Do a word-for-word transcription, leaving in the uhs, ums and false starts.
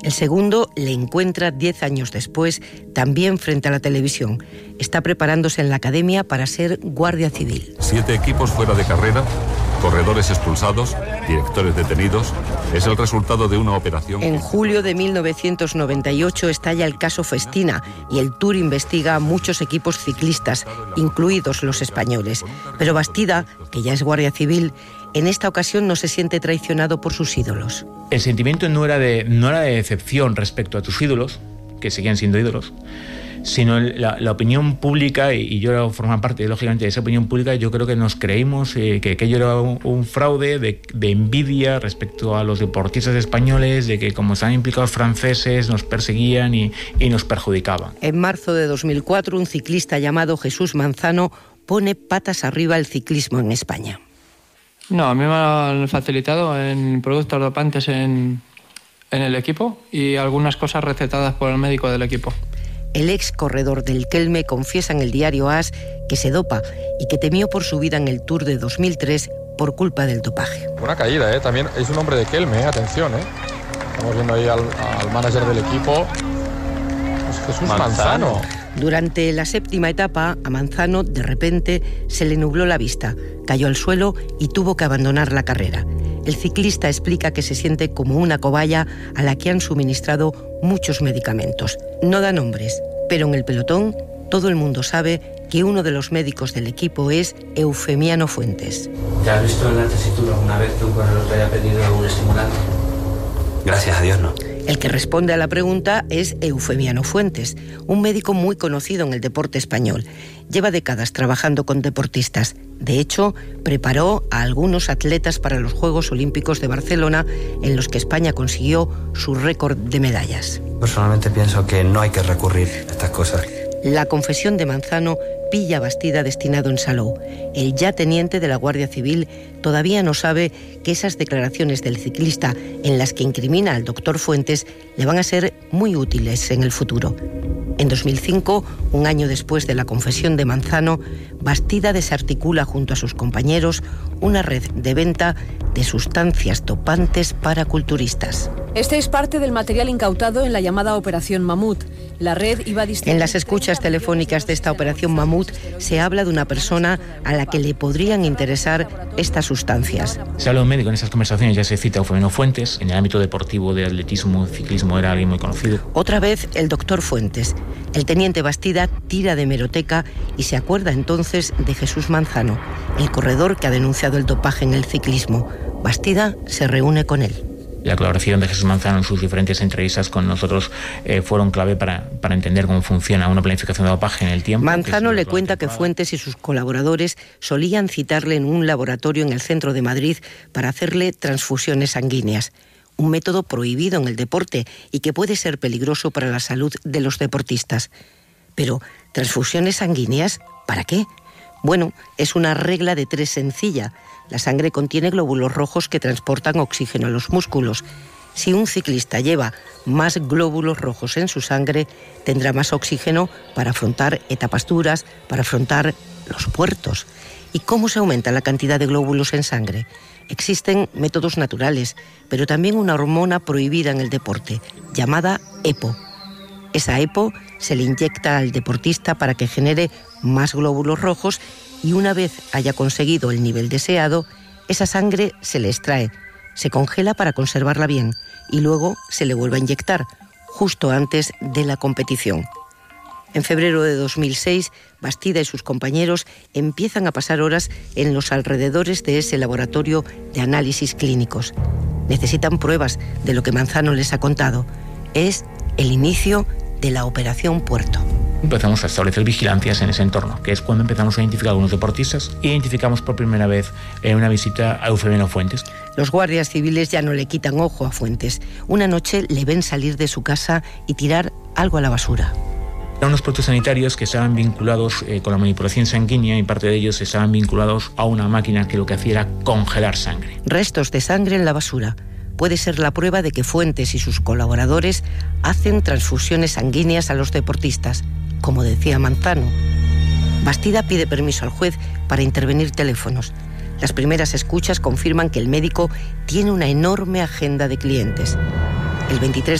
El segundo le encuentra diez años después, también frente a la televisión. Está preparándose en la academia para ser guardia civil. Siete equipos fuera de carrera, corredores expulsados, directores detenidos. Es el resultado de una operación. En julio de mil novecientos noventa y ocho estalla el caso Festina y el Tour investiga a muchos equipos ciclistas, incluidos los españoles. Pero Bastida, que ya es guardia civil, en esta ocasión no se siente traicionado por sus ídolos. El sentimiento no era de, no era de decepción respecto a tus ídolos, que seguían siendo ídolos, sino la, la opinión pública, y, y yo formaba parte, lógicamente, de esa opinión pública. Yo creo que nos creímos eh, que aquello era un, un fraude de, de envidia respecto a los deportistas españoles, de que como estaban implicados franceses, nos perseguían y, y nos perjudicaban. En marzo de dos mil cuatro, un ciclista llamado Jesús Manzano pone patas arriba el ciclismo en España. No, a mí me han facilitado en productos dopantes en, en el equipo y algunas cosas recetadas por el médico del equipo. El ex corredor del Kelme confiesa en el diario AS que se dopa y que temió por su vida en el Tour de dos mil tres por culpa del dopaje. Una caída, ¿eh? También es un hombre de Kelme, ¿eh? Atención, ¿eh? Estamos viendo ahí al, al manager del equipo, es Jesús Manzano. Manzano. Durante la séptima etapa, a Manzano de repente se le nubló la vista, cayó al suelo y tuvo que abandonar la carrera. El ciclista explica que se siente como una cobaya a la que han suministrado muchos medicamentos. No da nombres, pero en el pelotón todo el mundo sabe que uno de los médicos del equipo es Eufemiano Fuentes. ¿Te has visto en la tesitura alguna vez que un corredor te haya pedido un estimulante? Gracias a Dios, no. El que responde a la pregunta es Eufemiano Fuentes, un médico muy conocido en el deporte español. Lleva décadas trabajando con deportistas. De hecho, preparó a algunos atletas para los Juegos Olímpicos de Barcelona, en los que España consiguió su récord de medallas. Personalmente pienso que no hay que recurrir a estas cosas. La confesión de Manzano pilla a Bastida destinado en Salou. El ya teniente de la Guardia Civil todavía no sabe que esas declaraciones del ciclista en las que incrimina al doctor Fuentes le van a ser muy útiles en el futuro. En dos mil cinco, un año después de la confesión de Manzano, Bastida desarticula junto a sus compañeros una red de venta de sustancias dopantes para culturistas. Este es parte del material incautado en la llamada Operación Mamut. La red iba a distribuir... En las escuchas telefónicas de esta Operación Mamut se habla de una persona a la que le podrían interesar estas sustancias. Se habla de un médico, en esas conversaciones ya se cita a Eufemiano Fuentes. En el ámbito deportivo de atletismo, ciclismo, era alguien muy conocido. Otra vez el doctor Fuentes. El teniente Bastida tira de hemeroteca y se acuerda entonces de Jesús Manzano, el corredor que ha denunciado el dopaje en el ciclismo. Bastida se reúne con él. La colaboración de Jesús Manzano en sus diferentes entrevistas con nosotros eh, fueron clave para, para entender cómo funciona una planificación de dopaje en el tiempo. Manzano le cuenta que Fuentes y sus colaboradores solían citarle en un laboratorio en el centro de Madrid para hacerle transfusiones sanguíneas. Un método prohibido en el deporte y que puede ser peligroso para la salud de los deportistas. Pero, ¿transfusiones sanguíneas? ¿Para qué? Bueno, es una regla de tres sencilla. La sangre contiene glóbulos rojos que transportan oxígeno a los músculos. Si un ciclista lleva más glóbulos rojos en su sangre, tendrá más oxígeno para afrontar etapas duras, para afrontar los puertos. ¿Y cómo se aumenta la cantidad de glóbulos en sangre? Existen métodos naturales, pero también una hormona prohibida en el deporte, llamada EPO. Esa EPO se le inyecta al deportista para que genere más glóbulos rojos y una vez haya conseguido el nivel deseado, esa sangre se le extrae, se congela para conservarla bien y luego se le vuelve a inyectar, justo antes de la competición. En febrero de dos mil seis, Bastida y sus compañeros empiezan a pasar horas en los alrededores de ese laboratorio de análisis clínicos. Necesitan pruebas de lo que Manzano les ha contado. Es el inicio de la Operación Puerto. Empezamos a establecer vigilancias en ese entorno, que es cuando empezamos a identificar a algunos deportistas y identificamos por primera vez en una visita a Eufemiano Fuentes. Los guardias civiles ya no le quitan ojo a Fuentes. Una noche le ven salir de su casa y tirar algo a la basura. Eran unos productos sanitarios que estaban vinculados eh, con la manipulación sanguínea y parte de ellos estaban vinculados a una máquina que lo que hacía era congelar sangre. Restos de sangre en la basura. Puede ser la prueba de que Fuentes y sus colaboradores hacen transfusiones sanguíneas a los deportistas, como decía Manzano. Bastida pide permiso al juez para intervenir teléfonos. Las primeras escuchas confirman que el médico tiene una enorme agenda de clientes. El veintitrés